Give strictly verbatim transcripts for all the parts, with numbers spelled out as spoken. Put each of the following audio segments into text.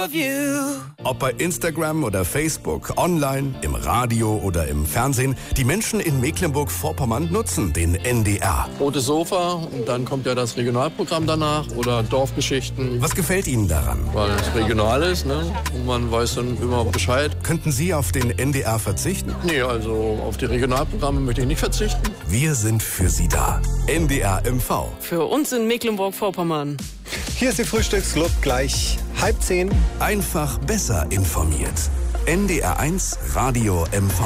Ob bei Instagram oder Facebook, online, im Radio oder im Fernsehen, die Menschen in Mecklenburg-Vorpommern nutzen den N D R. Rotes Sofa und dann kommt ja das Regionalprogramm danach oder Dorfgeschichten. Was gefällt Ihnen daran? Weil es regional ist, ne? Und man weiß dann immer Bescheid. Könnten Sie auf den N D R verzichten? Nee, also auf die Regionalprogramme möchte ich nicht verzichten. Wir sind für Sie da. N D R M V. Für uns in Mecklenburg-Vorpommern. Hier ist die Frühstücksclub, gleich halb zehn. Einfach besser informiert. N D R eins Radio M V.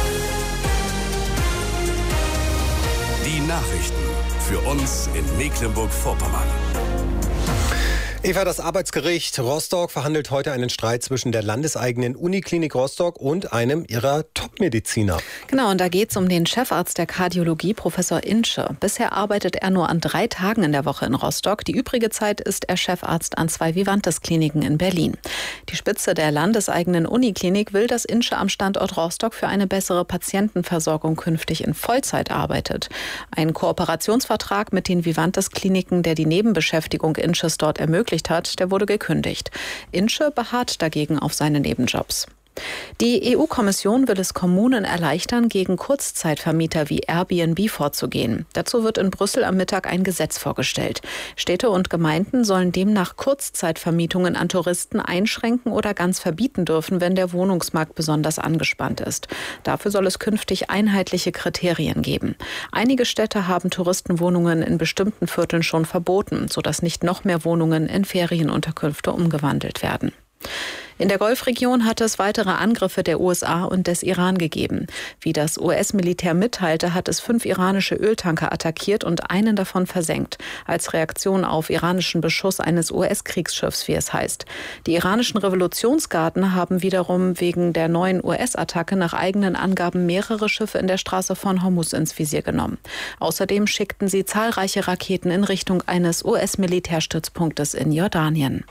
Die Nachrichten für uns in Mecklenburg-Vorpommern. Eva, das Arbeitsgericht Rostock verhandelt heute einen Streit zwischen der landeseigenen Uniklinik Rostock und einem ihrer Top-Mediziner. Genau, und da geht es um den Chefarzt der Kardiologie, Professor Insche. Bisher arbeitet er nur an drei Tagen in der Woche in Rostock. Die übrige Zeit ist er Chefarzt an zwei Vivantes-Kliniken in Berlin. Die Spitze der landeseigenen Uniklinik will, dass Insche am Standort Rostock für eine bessere Patientenversorgung künftig in Vollzeit arbeitet. Ein Kooperationsvertrag mit den Vivantes-Kliniken, der die Nebenbeschäftigung Insches dort ermöglicht hat, der wurde gekündigt. Insche beharrt dagegen auf seine Nebenjobs. Die E U-Kommission will es Kommunen erleichtern, gegen Kurzzeitvermieter wie Airbnb vorzugehen. Dazu wird in Brüssel am Mittag ein Gesetz vorgestellt. Städte und Gemeinden sollen demnach Kurzzeitvermietungen an Touristen einschränken oder ganz verbieten dürfen, wenn der Wohnungsmarkt besonders angespannt ist. Dafür soll es künftig einheitliche Kriterien geben. Einige Städte haben Touristenwohnungen in bestimmten Vierteln schon verboten, sodass nicht noch mehr Wohnungen in Ferienunterkünfte umgewandelt werden. In der Golfregion hat es weitere Angriffe der U S A und des Iran gegeben. Wie das U S-Militär mitteilte, hat es fünf iranische Öltanker attackiert und einen davon versenkt, als Reaktion auf iranischen Beschuss eines U S-Kriegsschiffs, wie es heißt. Die iranischen Revolutionsgarden haben wiederum wegen der neuen U S-Attacke nach eigenen Angaben mehrere Schiffe in der Straße von Hormuz ins Visier genommen. Außerdem schickten sie zahlreiche Raketen in Richtung eines U S-Militärstützpunktes in Jordanien.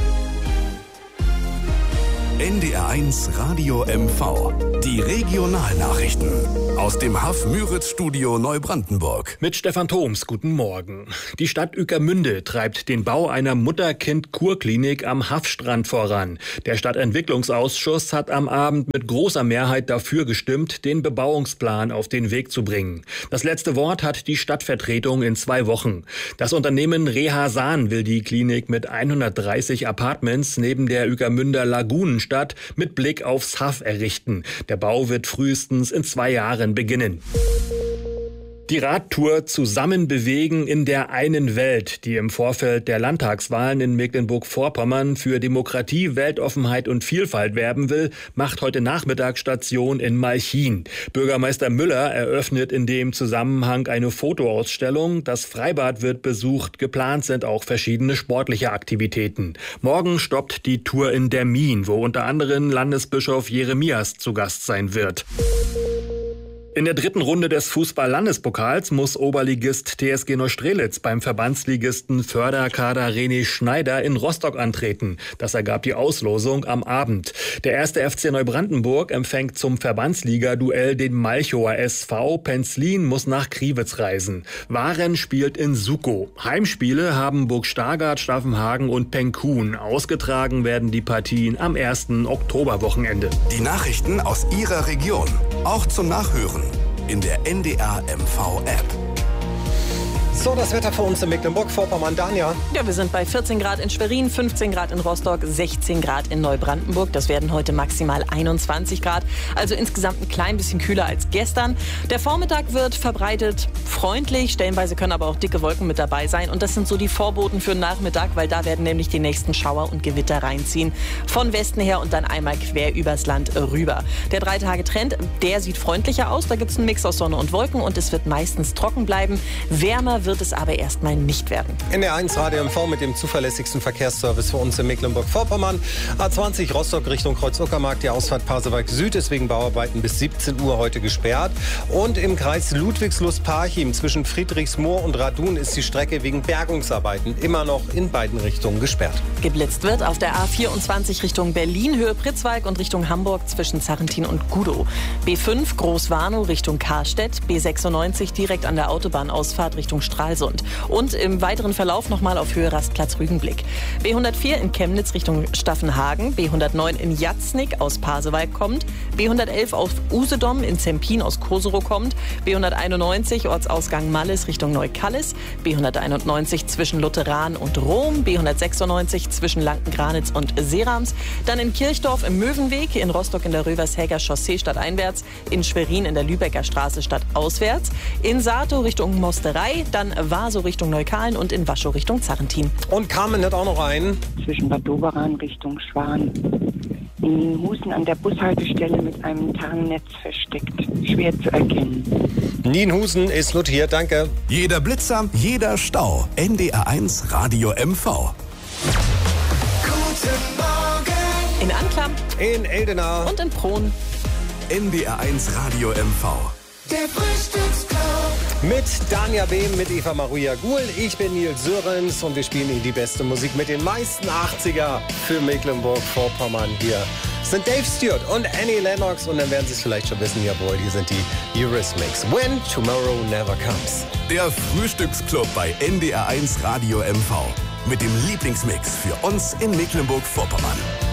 N D R eins Radio M V. Die Regionalnachrichten aus dem Haff-Müritz-Studio Neubrandenburg. Mit Stefan Thoms, guten Morgen. Die Stadt Ueckermünde treibt den Bau einer Mutter-Kind-Kurklinik am Haffstrand voran. Der Stadtentwicklungsausschuss hat am Abend mit großer Mehrheit dafür gestimmt, den Bebauungsplan auf den Weg zu bringen. Das letzte Wort hat die Stadtvertretung in zwei Wochen. Das Unternehmen Rehasan will die Klinik mit hundertdreißig Apartments neben der Ueckermünder Lagunenstadt mit Blick aufs Haff errichten. Der Bau wird frühestens in zwei Jahren beginnen. Die Radtour Zusammen bewegen in der einen Welt, die im Vorfeld der Landtagswahlen in Mecklenburg-Vorpommern für Demokratie, Weltoffenheit und Vielfalt werben will, macht heute Nachmittag Station in Malchin. Bürgermeister Müller eröffnet in dem Zusammenhang eine Fotoausstellung. Das Freibad wird besucht. Geplant sind auch verschiedene sportliche Aktivitäten. Morgen stoppt die Tour in Dermin, wo unter anderem Landesbischof Jeremias zu Gast sein wird. In der dritten Runde des Fußball-Landespokals muss Oberligist T S G Neustrelitz beim Verbandsligisten Förderkader René Schneider in Rostock antreten. Das ergab die Auslosung am Abend. Der erste F C Neubrandenburg empfängt zum Verbandsliga-Duell den Malchower S V. Penzlin muss nach Kriwitz reisen. Waren spielt in Sukow. Heimspiele haben Burg Stargard, Staffenhagen und Penkun. Ausgetragen werden die Partien am ersten Oktoberwochenende. Die Nachrichten aus Ihrer Region, auch zum Nachhören in der N D R M V-App. So, das Wetter für uns in Mecklenburg-Vorpommern. Danja? Ja, wir sind bei vierzehn Grad in Schwerin, fünfzehn Grad in Rostock, sechzehn Grad in Neubrandenburg. Das werden heute maximal einundzwanzig Grad. Also insgesamt ein klein bisschen kühler als gestern. Der Vormittag wird verbreitet freundlich. Stellenweise können aber auch dicke Wolken mit dabei sein. Und das sind so die Vorboten für den Nachmittag, weil da werden nämlich die nächsten Schauer und Gewitter reinziehen. Von Westen her und dann einmal quer übers Land rüber. Der Drei-Tage-Trend, der sieht freundlicher aus. Da gibt es einen Mix aus Sonne und Wolken und es wird meistens trocken bleiben. Wärmer wird es aber erstmal nicht werden. N D R eins Radio M V mit dem zuverlässigsten Verkehrsservice für uns in Mecklenburg-Vorpommern. A zwanzig Rostock Richtung Kreuz-Uckermark. Die Ausfahrt Pasewalk Süd ist wegen Bauarbeiten bis siebzehn Uhr heute gesperrt. Und im Kreis Ludwigslust-Parchim zwischen Friedrichsmoor und Radun ist die Strecke wegen Bergungsarbeiten immer noch in beiden Richtungen gesperrt. Geblitzt wird auf der A vierundzwanzig Richtung Berlin, Höhe Pritzwalk und Richtung Hamburg zwischen Zarrentin und Gudow. B fünf Großwarnow Richtung Karstedt, B sechsundneunzig direkt an der Autobahnausfahrt Richtung Straße Stralsund. Und im weiteren Verlauf nochmal auf Höhe Rastplatz Rügenblick. B hundertvier in Chemnitz Richtung Staffenhagen, B hundertneun in Jatznik aus Pasewalk kommt, B hundertelf auf Usedom in Zempin aus Kosero kommt, B hunderteinundneunzig Ortsausgang Mallis Richtung Neukallis, B hunderteinundneunzig zwischen Lutheran und Rom, B hundertsechsundneunzig zwischen Lankengranitz und Serams, dann in Kirchdorf im Möwenweg, in Rostock in der Rövershäger Chaussee stadteinwärts, in Schwerin in der Lübecker Straße stadtauswärts, in Sato Richtung Mosterei, dann Vaso Richtung Neukalen und in Waschow Richtung Zarrentin. Und Carmen hat auch noch einen. Zwischen Bad Doberan Richtung Schwan. In Husen an der Bushaltestelle mit einem Tarnnetz versteckt. Schwer zu erkennen. Nienhusen ist notiert, danke. Jeder Blitzer, jeder Stau. N D R eins Radio M V. Guten Morgen. In Anklam. In Eldena. Und in Prohn. N D R eins Radio M V. Der Frühstücksclub. Mit Danja Behm, mit Eva Maria Guhl. Ich bin Nils Sörens und wir spielen Ihnen die beste Musik mit den meisten achtziger für Mecklenburg-Vorpommern. Hier sind Dave Stewart und Annie Lennox und dann werden Sie es vielleicht schon wissen, jawohl, hier sind die Eurythmics. When Tomorrow Never Comes. Der Frühstücksclub bei N D R eins Radio M V. Mit dem Lieblingsmix für uns in Mecklenburg-Vorpommern.